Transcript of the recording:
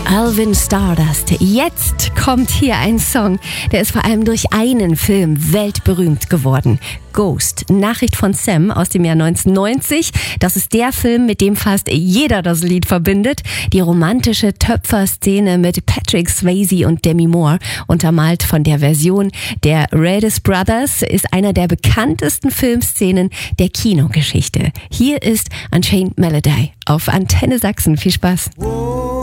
Alvin Stardust. Jetzt kommt hier ein Song, der ist vor allem durch einen Film weltberühmt geworden. Ghost, Nachricht von Sam aus dem Jahr 1990. Das ist der Film, mit dem fast jeder das Lied verbindet. Die romantische Töpferszene mit Patrick Swayze und Demi Moore, untermalt von der Version der Reyes Brothers, ist einer der bekanntesten Filmszenen der Kinogeschichte. Hier ist Unchained Melody auf Antenne Sachsen. Viel Spaß.